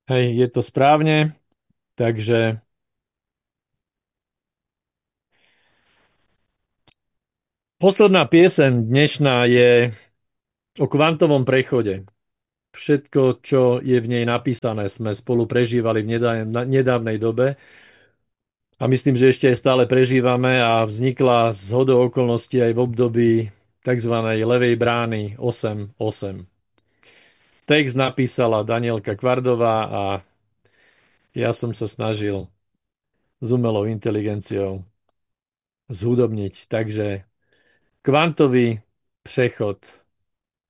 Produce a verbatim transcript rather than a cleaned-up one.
Hej, je to správne, takže posledná pieseň dnešná je o kvantovom prechode. Všetko, čo je v nej napísané, sme spolu prežívali v nedá- na- nedávnej dobe a myslím, že ešte aj stále prežívame a vznikla z hodou okolností aj v období tzv. Levej brány osem osem. Text napísala Danielka Kvardová a ja som sa snažil s umelou inteligenciou zhudobniť. Takže kvantový přechod